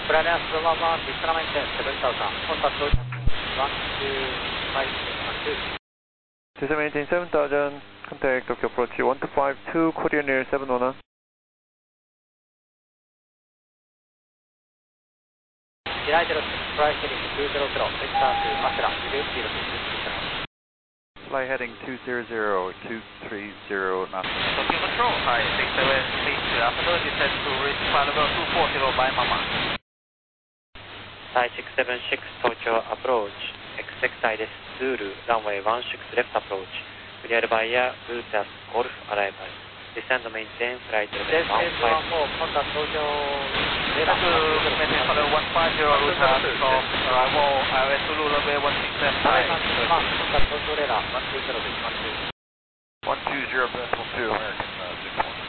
Bravo 11, Vistara maintain 7000. Contact 125. Vistara maintain 7000. Contact Tokyo approach 1252, Korea near 711. United fly heading 200, vector to Makura, reduce speed to 230. Fly heading 200, 230 knots. Tokyo Control, hi, 67, please, afternoon, descend to reach flight level 240 by Mama. Thai 676, Tokyo approach, expect this Zulu, runway 16 left approach, clear via Butas Golf arrival. Descend to maintain flight level 15. Contact Tokyo. Maintain flight level 150, route from arrival, ILS Zulu, runway 16 left, hi. Contact Tokyo radar 120. 120, decimal 2, American.